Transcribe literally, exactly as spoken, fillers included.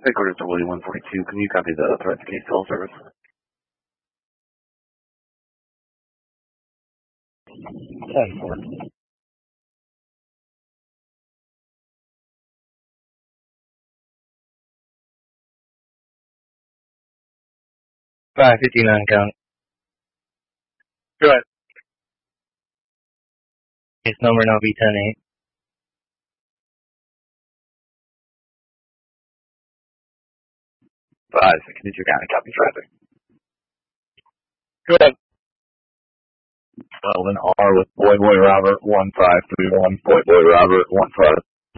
Headquarters to William one forty-two. Can you copy the threat to case call service? ten four. five fifty-nine count. Go ahead. Case number now B ten eight. five sixty-two County, copy traffic. Go ahead. Well, then R with Boy Boy Robert, one five three one, Boy Boy Robert, one five